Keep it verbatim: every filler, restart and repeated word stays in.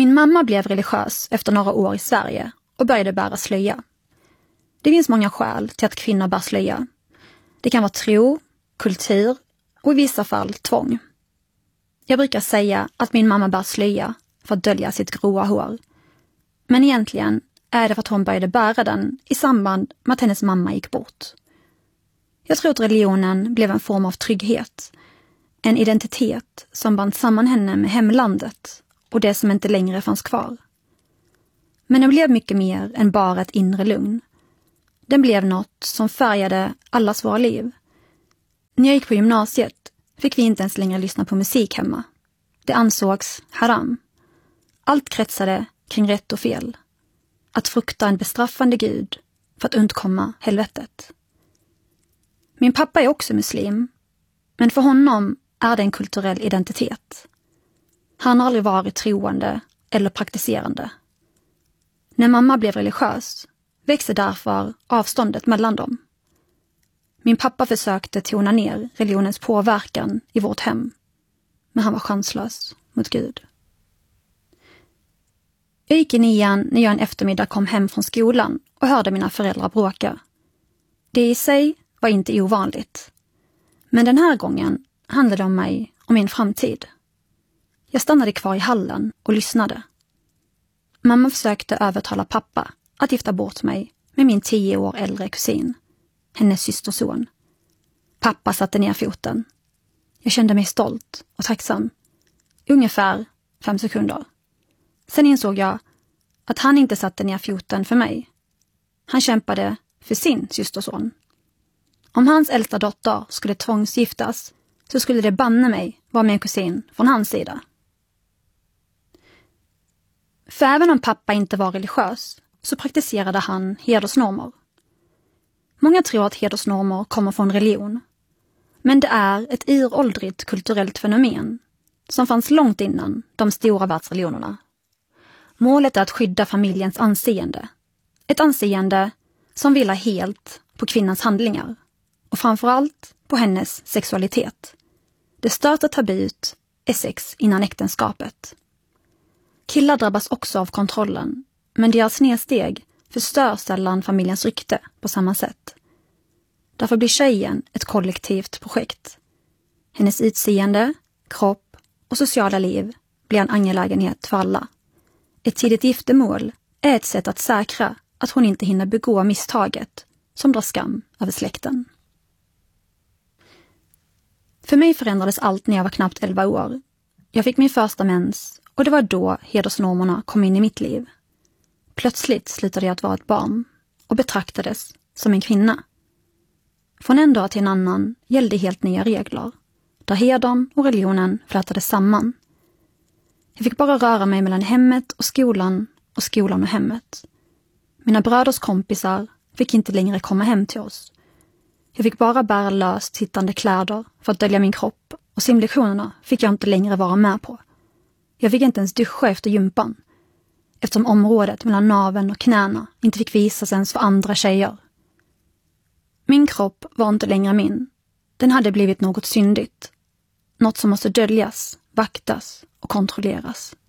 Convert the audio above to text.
Min mamma blev religiös efter några år i Sverige och började bära slöja. Det finns många skäl till att kvinnor bär slöja. Det kan vara tro, kultur och i vissa fall tvång. Jag brukar säga att min mamma bär slöja för att dölja sitt gråa hår. Men egentligen är det för att hon började bära den i samband med att hennes mamma gick bort. Jag tror att religionen blev en form av trygghet. En identitet som band samman henne med hemlandet och det som inte längre fanns kvar. Men den blev mycket mer än bara ett inre lugn. Den blev något som färgade allas våra liv. När jag gick på gymnasiet fick vi inte ens längre lyssna på musik hemma. Det ansågs haram. Allt kretsade kring rätt och fel. Att frukta en bestraffande gud för att undkomma helvetet. Min pappa är också muslim, men för honom är det en kulturell identitet. Han har aldrig varit troende eller praktiserande. När mamma blev religiös växte därför avståndet mellan dem. Min pappa försökte tona ner religionens påverkan i vårt hem, men han var chanslös mot Gud. Jag gick i nian när jag en eftermiddag kom hem från skolan och hörde mina föräldrar bråka. Det i sig var inte ovanligt. Men den här gången handlade det om mig och min framtid. Jag stannade kvar i hallen och lyssnade. Mamma försökte övertala pappa att gifta bort mig med min tio år äldre kusin, hennes systerson. Pappa satte ner foten. Jag kände mig stolt och tacksam. Ungefär fem sekunder. Sen insåg jag att han inte satte ner foten för mig. Han kämpade för sin systerson. Om hans äldsta dotter skulle tvångsgiftas så skulle det banne mig vara med en kusin från hans sida. För även om pappa inte var religiös så praktiserade han hedersnormer. Många tror att hedersnormer kommer från religion. Men det är ett uråldrigt kulturellt fenomen som fanns långt innan de stora världsreligionerna. Målet är att skydda familjens anseende. Ett anseende som vilar helt på kvinnans handlingar och framförallt på hennes sexualitet. Det största tabut är sex innan äktenskapet. Killar drabbas också av kontrollen, men deras snedsteg förstör sällan familjens rykte på samma sätt. Därför blir tjejen ett kollektivt projekt. Hennes utseende, kropp och sociala liv blir en angelägenhet för alla. Ett tidigt giftermål är ett sätt att säkra att hon inte hinner begå misstaget som drar skam över släkten. För mig förändrades allt när jag var knappt elva år. Jag fick min första mens och det var då hedersnormerna kom in i mitt liv. Plötsligt slutade jag att vara ett barn och betraktades som en kvinna. Från en dag till en annan gällde helt nya regler, där hedern och religionen flätades samman. Jag fick bara röra mig mellan hemmet och skolan och skolan och hemmet. Mina bröders kompisar fick inte längre komma hem till oss. Jag fick bara bära löst sittande kläder för att dölja min kropp och simlektionerna fick jag inte längre vara med på. Jag fick inte ens duscha efter gympan, eftersom området mellan naveln och knäna inte fick visas ens för andra tjejer. Min kropp var inte längre min. Den hade blivit något syndigt. Något som måste döljas, vaktas och kontrolleras.